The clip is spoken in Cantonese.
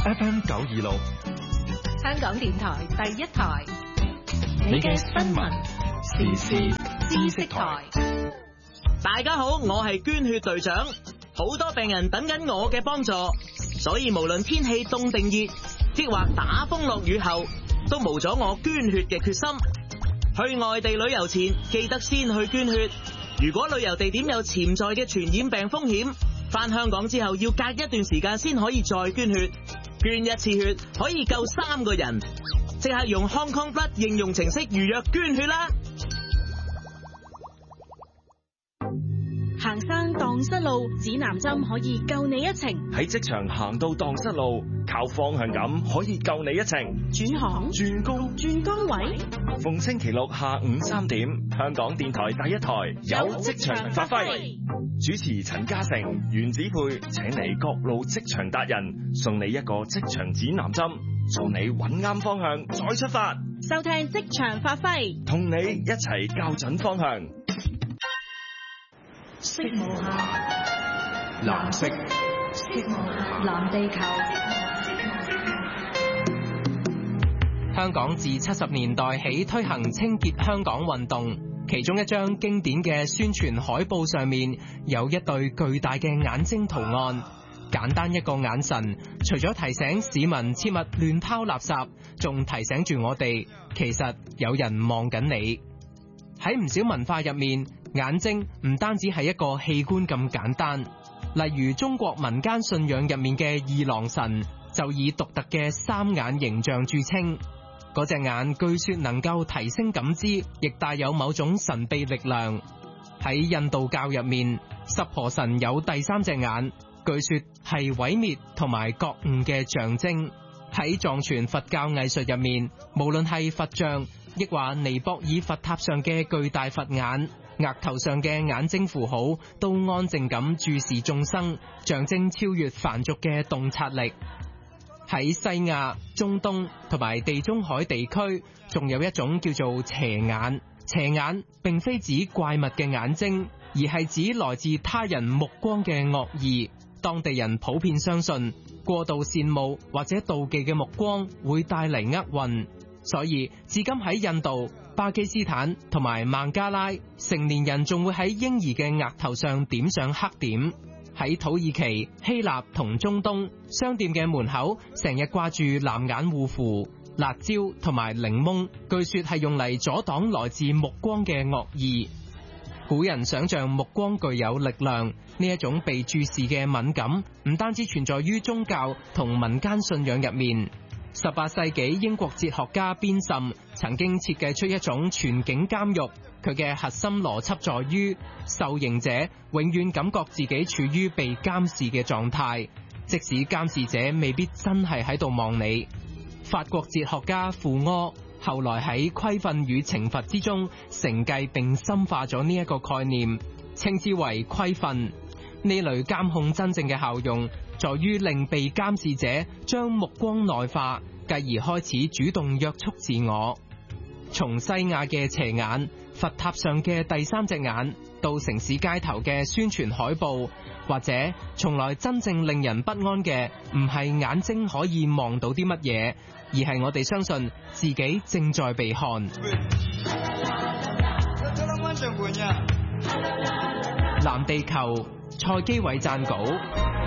FM 926， 香港電台第一台， 你嘅新聞時事知識台。 大家好，我係捐血隊長，好多病人等緊我嘅幫助，所以無論天氣凍定熱，抑或打風落雨後，都無阻我捐血嘅決心。去外地旅遊前，記得先去捐血。如果旅遊地點有潛在嘅傳染病風險，返香港之後要隔一段時間先可以再捐血。捐一次血可以救3個人，即刻用 Hong Kong Blood 應用程式預約捐血啦！ 行山蕩失路，指南針可以救你一程。 喺職場行到蕩失路，靠方向感可以救你一程。 轉行、 轉工、 轉崗位， 逢星期六下午3點，香港電台第一台有職場發揮。主持陳嘉誠、袁子佩請你各路職場達人，送你一個職場指南針，助你揾啱方向再出發。 收聽職場發揮， 同你一齊校準方向。 色無暇， 藍色， 色無暇，藍地球。 香港自70年代起推行清潔香港運動，其中一張經典嘅宣傳海報上面有一對巨大嘅眼睛圖案。簡單一個眼神，除咗提醒市民切勿亂拋垃圾，仲提醒住我哋其實有人望緊你。喺唔少文化入面，眼睛唔單止係一個器官咁簡單，例如中國民間信仰入面嘅二郎神就以獨特嘅3眼形象著稱。嗰隻眼據說能夠提升感知，亦帶有某種神秘力量。喺印度教入面，濕婆神有第3隻眼，據說係毀滅同埋覺悟嘅象徵。喺藏傳佛教藝術入面，無論係佛像，亦話尼泊爾佛塔上嘅巨大佛眼，額頭上嘅眼睛符號，都安靜咁注視眾生，象徵超越凡俗嘅洞察力。喺西亞、中東同埋地中海地區，仲有一種叫做邪眼。邪眼並非指怪物嘅眼睛，而係指來自他人目光嘅惡意。當地人普遍相信，過度羨慕或者妒忌嘅目光會帶嚟厄運，所以至今喺印度、巴基斯坦同埋孟加拉，成年人仲會喺嬰兒嘅額頭上點上黑點。喺土耳其、希臘同中東，商店嘅門口成日掛住藍眼護符、辣椒同埋檸檬，據說係用嚟阻擋來自目光嘅惡意。古人想象目光具有力量，呢一種被注視嘅敏感，唔單止存在於宗教同民間信仰入面。18世紀英國哲學家邊沁曾經設計出一種全景監獄，佢嘅核心邏輯在於受刑者永遠感覺自己處於被監視嘅狀態，即使監視者未必真係喺度望你。法國哲學家傅柯後來喺規訓與懲罰之中承繼並深化咗呢一個概念，稱之為規訓。呢類監控真正嘅效用在於令被監視者將目光內化，繼而開始主動約束自我。從西亞嘅邪眼、佛塔上嘅第3隻眼，到城市街頭嘅宣傳海報，或者從來真正令人不安嘅唔係眼睛可以望到啲乜嘢，而係我哋相信自己正在被看。藍地球，蔡基偉撰稿。